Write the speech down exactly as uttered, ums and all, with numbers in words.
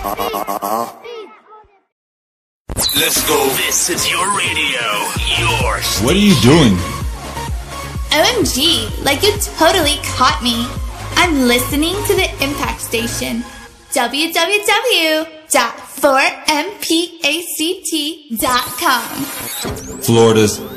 Let's go. This is your radio. Your station. What are you doing? O M G, like you totally caught me. I'm listening to the Impact Station. w w w dot four m pact dot com. Florida's